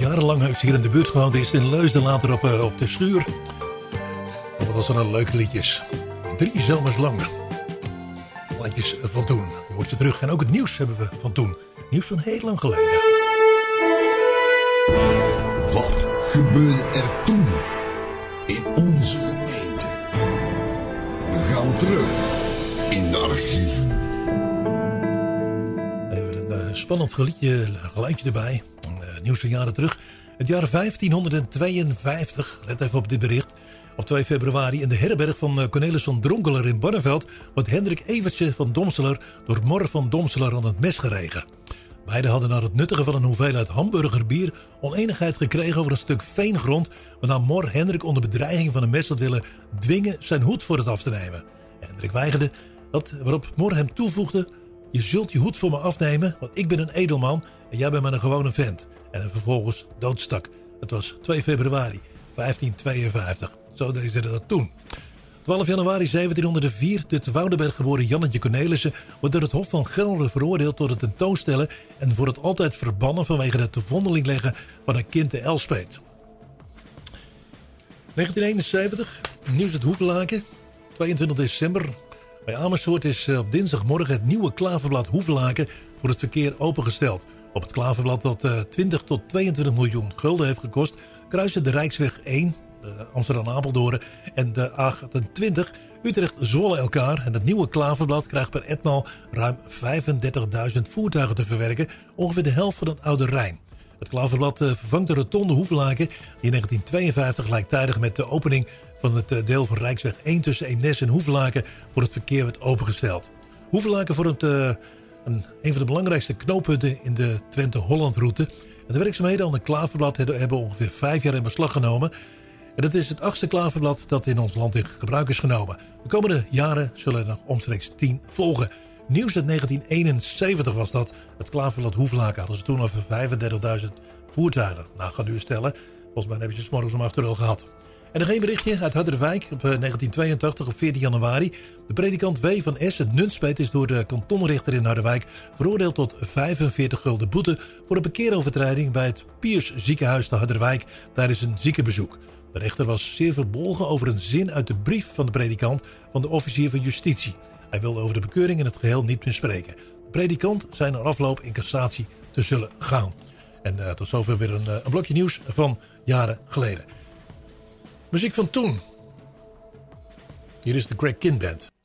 jarenlang heeft ze hier in de buurt gewoond. Eerst in Leusden, later op de Schuur. Wat was dan leuke liedjes. 3 zomers lang. Plaatjes van toen. Je hoort ze terug. En ook het nieuws hebben we van toen. Nieuws van heel lang geleden. Wat gebeurde er toen in onze gemeente? We gaan terug in de archieven. Even een spannend geluidje erbij. Nieuws van jaren terug. Het jaar 1552. Let even op dit bericht. Op 2 februari in de herberg van Cornelis van Dronkeler in Barneveld wordt Hendrik Evertse van Domseler door Mor van Domseler aan het mes geregen. Beiden hadden na het nuttigen van een hoeveelheid hamburgerbier oneenigheid gekregen over een stuk veengrond, waarna Mor Hendrik onder bedreiging van een mes had willen dwingen zijn hoed voor het af te nemen. Hendrik weigerde, waarop Mor hem toevoegde: je zult je hoed voor me afnemen, want ik ben een edelman en jij bent maar een gewone vent. En hem vervolgens doodstak. Het was 2 februari 1552. Zo deden ze dat toen. 12 januari 1704, de te Woudenberg geboren Jannetje Cornelissen wordt door het Hof van Gelre veroordeeld tot het tentoonstellen en voor het altijd verbannen vanwege het te vondeling leggen van een kind te Elspet. 1971, nieuws uit Hoevelaken, 22 december. Bij Amersfoort is op dinsdagmorgen het nieuwe klaverblad Hoevelaken voor het verkeer opengesteld. Op het klaverblad dat 20 tot 22 miljoen gulden heeft gekost, kruisen de Rijksweg 1... Amsterdam-Apeldoorn en de A28 Utrecht-Zwolle elkaar. En het nieuwe klaverblad krijgt per etmaal ruim 35.000 voertuigen te verwerken. Ongeveer de helft van het Oude Rijn. Het klaverblad vervangt de rotonde Hoevelaken die in 1952 gelijktijdig met de opening van het deel van Rijksweg 1 tussen Eemnes en Hoevelaken voor het verkeer werd opengesteld. Hoevelaken vormt een van de belangrijkste knooppunten in de Twente-Holland-route. En de werkzaamheden aan het klaverblad hebben ongeveer 5 jaar in beslag genomen. En dat is het 8e klaverblad dat in ons land in gebruik is genomen. De komende jaren zullen er nog omstreeks 10 volgen. Nieuws uit 1971 was dat. Het klaverblad Hoevelaken hadden ze toen over 35.000 voertuigen. Nou, gaat u eens stellen. Volgens mij hebben ze 's morgens om 8 uur al gehad. En nog één berichtje uit Harderwijk op 1982 op 14 januari. De predikant W. van S. uit Nunspeet is door de kantonrechter in Harderwijk veroordeeld tot 45 gulden boete voor een parkeerovertreding bij het Piers ziekenhuis te Harderwijk tijdens een ziekenbezoek. De rechter was zeer verbolgen over een zin uit de brief van de predikant van de officier van justitie. Hij wilde over de bekeuring in het geheel niet meer spreken. De predikant zei na afloop in cassatie te zullen gaan. En tot zover weer een blokje nieuws van jaren geleden. Muziek van toen. Hier is de Greg Kihn Band.